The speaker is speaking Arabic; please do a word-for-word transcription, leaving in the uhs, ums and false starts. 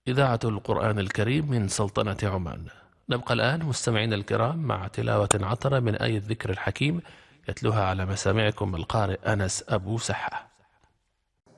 إذاعة القرآن الكريم من سلطنة عمان. نبقى الآن مستمعين الكرام مع تلاوة عطرة من آية الذكر الحكيم يتلوها على مسامعكم القارئ أنس أبو سحة.